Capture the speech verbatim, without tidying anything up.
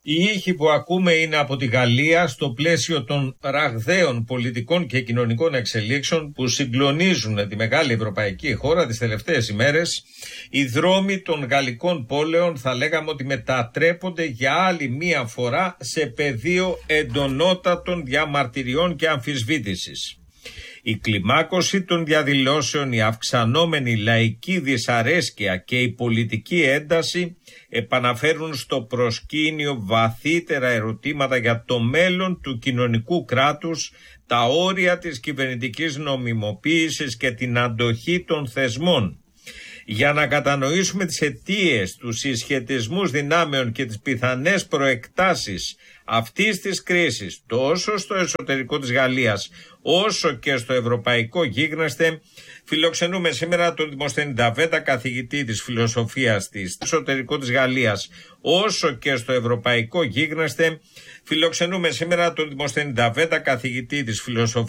Οι ήχοι που ακούμε είναι από τη Γαλλία στο πλαίσιο των ραγδαίων πολιτικών και κοινωνικών εξελίξεων που συγκλονίζουν τη μεγάλη ευρωπαϊκή χώρα τις τελευταίες ημέρες. Οι δρόμοι των γαλλικών πόλεων θα λέγαμε ότι μετατρέπονται για άλλη μία φορά σε πεδίο εντονότατων διαμαρτυριών και αμφισβήτησης. Η κλιμάκωση των διαδηλώσεων, η αυξανόμενη λαϊκή δυσαρέσκεια και η πολιτική ένταση επαναφέρουν στο προσκήνιο βαθύτερα ερωτήματα για το μέλλον του κοινωνικού κράτους, τα όρια της κυβερνητικής νομιμοποίησης και την αντοχή των θεσμών. Για να κατανοήσουμε τις αιτίες, τους συσχετισμούς δυνάμεων και τις πιθανές προεκτάσεις αυτής της κρίσης, τόσο στο εσωτερικό της Γαλλίας όσο και στο ευρωπαϊκό γίγνεσθε, φιλοξενούμε σήμερα τον Δημοσθένη Νταβέτα, καθηγητή της φιλοσοφίας της εσωτερικό της Γαλλίας όσο και στο ευρωπαϊκό γίγνεσθε. Φιλοξενούμε σήμερα τον Δημοσθένη Νταβέτα, καθηγητή της φιλοσοφίας